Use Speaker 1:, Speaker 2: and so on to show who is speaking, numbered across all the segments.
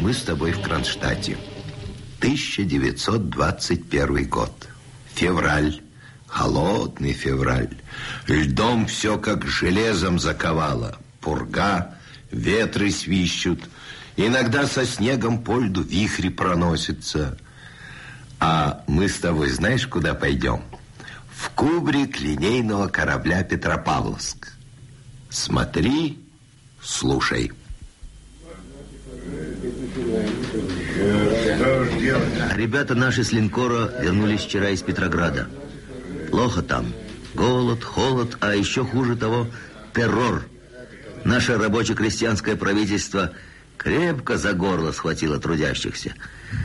Speaker 1: мы с тобой в Кронштадте. 1921 год. Февраль. Холодный февраль. Льдом все как железом заковало. Пурга, ветры свищут. Иногда со снегом по льду вихри проносятся. А мы с тобой знаешь, куда пойдем? В кубрик линейного корабля «Петропавловск». Смотри, слушай.
Speaker 2: Ребята наши с линкора вернулись вчера из Петрограда. Плохо там. Голод, холод, а еще хуже того террор. Наше рабоче-крестьянское правительство крепко за горло схватило трудящихся.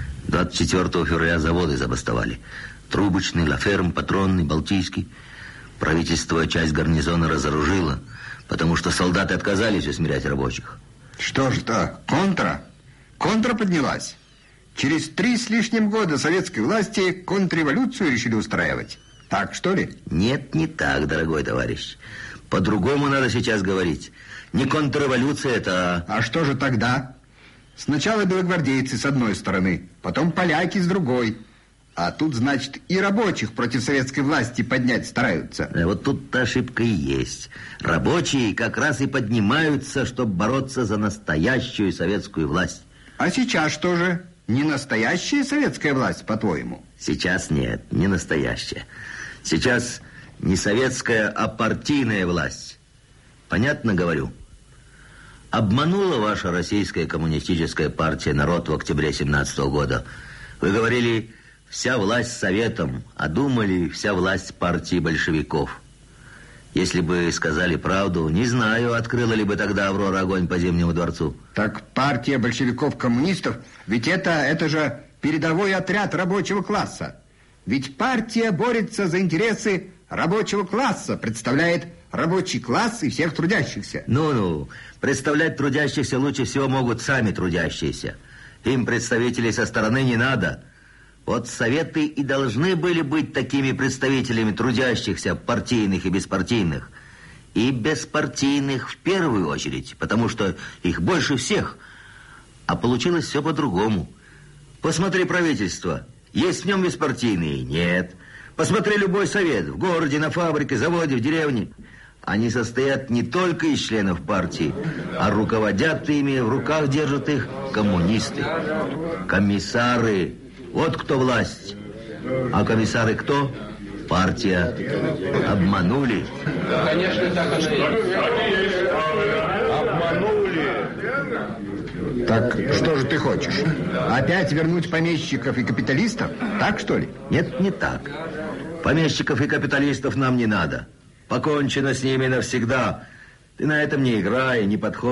Speaker 2: 24 февраля заводы забастовали. Трубочный, Лаферм, Патронный, Балтийский. Правительство часть гарнизона разоружило, потому что солдаты отказались усмирять рабочих.
Speaker 3: Что ж это, контра? Контра поднялась. Через 3 с лишним года советской власти контрреволюцию решили устраивать. Так, что ли?
Speaker 2: Нет, не так, дорогой товарищ. По-другому надо сейчас говорить. Не контрреволюция это,
Speaker 3: А что же тогда? Сначала белогвардейцы с одной стороны, потом поляки с другой. А тут, значит, и рабочих против советской власти поднять стараются.
Speaker 2: Вот тут-то ошибка и есть. Рабочие как раз и поднимаются, чтобы бороться за настоящую советскую власть.
Speaker 3: А сейчас что же? Не настоящая советская власть, по-твоему?
Speaker 2: Сейчас нет, не настоящая. Сейчас не советская, а партийная власть. Понятно говорю? Обманула ваша российская коммунистическая партия народ в октябре 17 года. Вы говорили, вся власть советом, а думали, вся власть партии большевиков. Если бы сказали правду, не знаю, открыла ли бы тогда Аврора огонь по Зимнему дворцу.
Speaker 3: Так партия большевиков-коммунистов, ведь это же передовой отряд рабочего класса. Ведь партия борется за интересы рабочего класса, представляет рабочий класс и всех трудящихся.
Speaker 2: Ну-ну, представлять трудящихся лучше всего могут сами трудящиеся. Им представителей со стороны не надо. Вот советы и должны были быть такими представителями трудящихся, партийных и беспартийных. И беспартийных в первую очередь, потому что их больше всех. А получилось все по-другому. Посмотри правительство. Есть в нем беспартийные? Нет. Посмотри любой совет. В городе, на фабрике, заводе, в деревне. Они состоят не только из членов партии, а руководят ими, в руках держат их коммунисты. Комиссары. Вот кто власть. А комиссары кто? Партия. Обманули.
Speaker 4: Конечно, так оно и есть.
Speaker 3: Обманули. Так что же ты хочешь? Опять вернуть помещиков и капиталистов? Так, что ли?
Speaker 2: Нет, не так. Помещиков и капиталистов нам не надо. Покончено с ними навсегда. Ты на этом не играй, не подходи.